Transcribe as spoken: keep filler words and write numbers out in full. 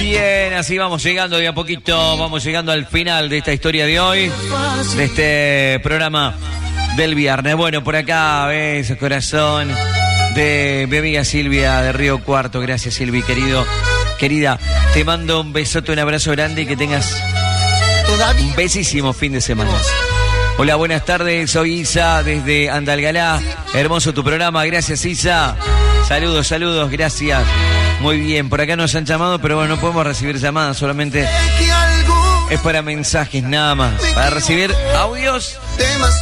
Bien, así vamos llegando de a poquito, vamos llegando al final de esta historia de hoy, de este programa del viernes. Bueno, por acá, besos, corazón, de mi amiga Silvia de Río Cuarto. Gracias, Silvi, querido, querida. Te mando un besote, un abrazo grande y que tengas un besísimo fin de semana. Hola, buenas tardes, soy Isa desde Andalgalá. Hermoso tu programa, gracias, Isa. Saludos, saludos, gracias. Muy bien, por acá nos han llamado, pero bueno, no podemos recibir llamadas, solamente es para mensajes, nada más. Para recibir audios,